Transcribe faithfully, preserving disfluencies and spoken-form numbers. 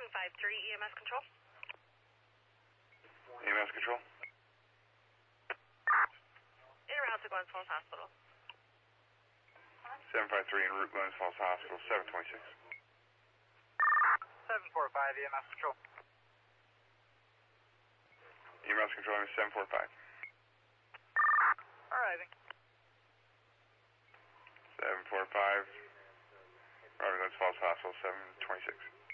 five three E M S control. E M S control. En route to Glens Falls Hospital. seven five three en route Glens Falls Hospital, seven twenty-six. seven four five E M S control. E M S control, seven four five. Arriving. seven four five. Robert Glens Falls Hospital, seven twenty-six.